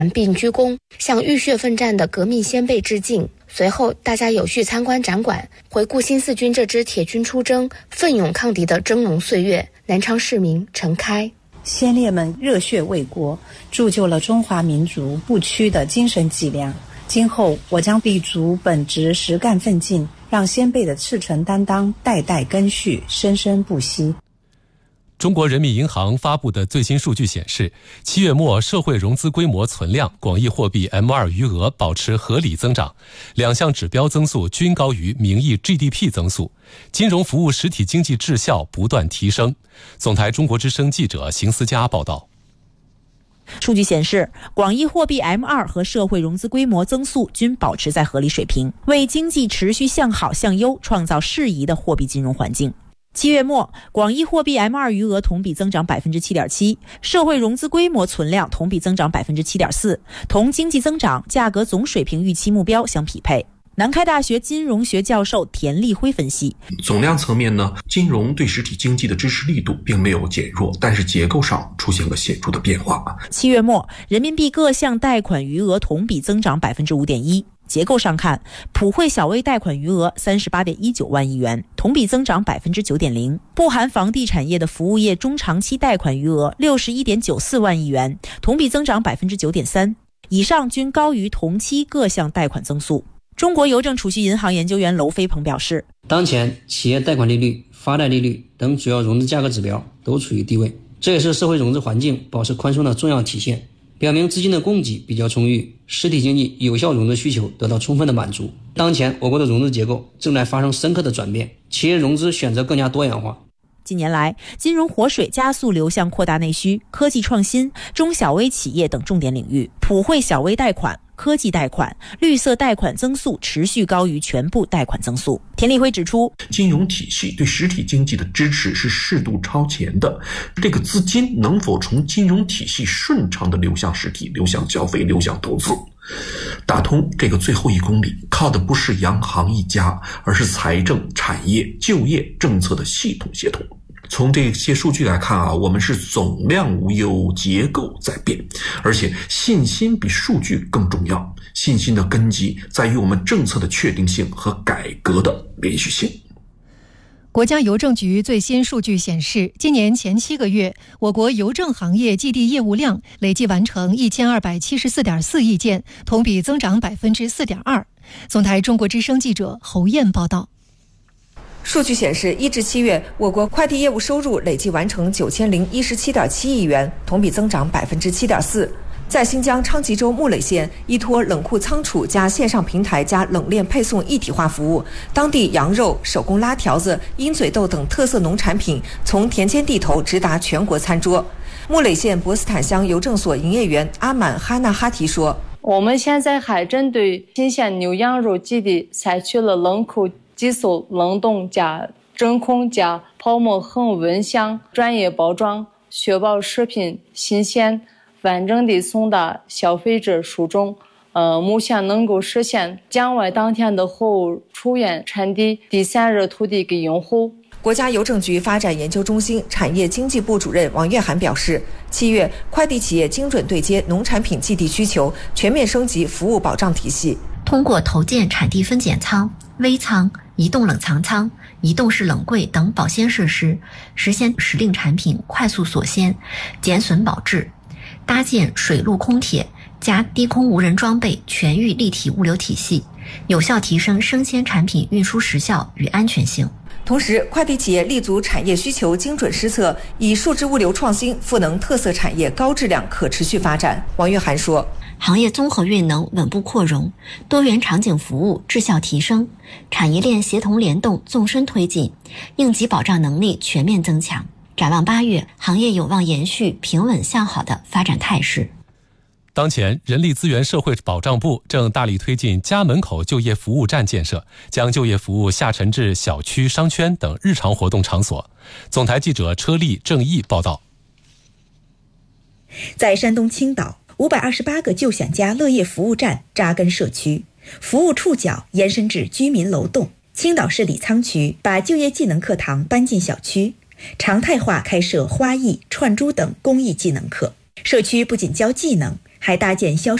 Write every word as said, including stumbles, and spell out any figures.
并鞠躬，向浴血奋战的革命先辈致敬。随后，大家有序参观展馆，回顾新四军这支铁军出征、奋勇抗敌的峥嵘岁月。南昌市民陈开： 先烈们热血为国，铸就了中华民族不屈的精神脊梁。今后我将立足本职，实干奋进，让先辈的赤诚担当代代根续，生生不息。 中国人民银行发布的最新数据显示，七月末社会融资规模存量、广义货币 M 二 余额保持合理增长，两项指标增速均高于名义 G D P 增速，金融服务实体经济质效不断提升。总台中国之声记者邢思佳报道。 数据显示，广义货币 M 二 和社会融资规模增速均保持在合理水平，为经济持续向好向优创造适宜的货币金融环境。七月末，广义货币 M 二 余额同比增长 百分之七点七， 社会融资规模存量同比增长 百分之七点四， 同经济增长、价格总水平预期目标相匹配。南开大学金融学教授田立辉分析， 总量层面呢，金融对实体经济的支持力度并没有减弱，但是结构上出现了显著的变化。 七月末，人民币各项贷款余额同比增长 百分之五点一。结构上看，普惠小微贷款余额 三十八点一九万亿元，同比增长 百分之九点零， 不含房地产业的服务业中长期贷款余额 六十一点九四万亿元，同比增长 百分之九点三， 以上均高于同期各项贷款增速。中国邮政储蓄银行研究员娄飞鹏表示， 当前企业贷款利率、发贷利率等主要融资价格指标都处于低位，这也是社会融资环境保持宽松的重要体现，表明资金的供给比较充裕，实体经济有效融资需求得到充分的满足。当前我国的融资结构正在发生深刻的转变，企业融资选择更加多元化。 近年来，金融活水加速流向扩大内需、科技创新、中小微企业等重点领域，普惠小微贷款、科技贷款、绿色贷款增速持续高于全部贷款增速。田立辉指出， 金融体系对实体经济的支持是适度超前的，这个资金能否从金融体系顺畅地流向实体、流向消费、流向投资，打通这个最后一公里，靠的不是央行一家，而是财政、产业、就业政策的系统协同。从这些数据来看啊，我们是总量无忧，结构在变，而且信心比数据更重要。信心的根基在于我们政策的确定性和改革的连续性。 国家邮政局最新数据显示，今年前七个月，我国邮政行业寄递业务量累计完成一千二百七十四点四亿件，同比增长百分之四点二。总台中国之声记者侯燕报道。 数据显示，一至七月，我国快递业务收入累计完成九千零一十七点七亿元，同比增长百分之七点四。在新疆昌吉州木垒县，依托冷库仓储加线上平台加冷链配送一体化服务，当地羊肉、手工拉条子、鹰嘴豆等特色农产品从田间地头直达全国餐桌。木垒县博斯坦乡邮政所营业员阿满哈纳哈提说：“ 我们现在还针对新鲜牛羊肉基地采取了冷库、急速冷冻加真空加泡沫恒温箱专业包装，确保食品新鲜完整地送达消费者手中。呃，目前能够实现将外当天的货物出原产地第三热土地给用户。” 国家邮政局发展研究中心产业经济部主任王月涵表示，七月快递企业精准对接农产品寄递需求，全面升级服务保障体系。 通过投建产地分拣仓、微仓、移动冷藏仓、移动式冷柜等保鲜设施，实现时令产品快速锁鲜、减损保质；搭建水陆空铁加低空无人装备全域立体物流体系，有效提升生鲜产品运输时效与安全性。 同时，快递企业立足产业需求，精准施策，以数字物流创新赋能特色产业高质量可持续发展。王月涵说， 行业综合运能稳步扩容，多元场景服务质效提升，产业链协同联动纵深推进，应急保障能力全面增强。展望八月，行业有望延续平稳向好的发展态势。 当前，人力资源社会保障部正大力推进家门口就业服务站建设，将就业服务下沉至小区、商圈等日常活动场所。总台记者车丽、郑毅报道。 在山东青岛，五百二十八个就享家乐业服务站扎根社区，服务触角延伸至居民楼栋。青岛市李沧区把就业技能课堂搬进小区，常态化开设花艺、串珠等公益技能课。 社区不仅教技能，还搭建销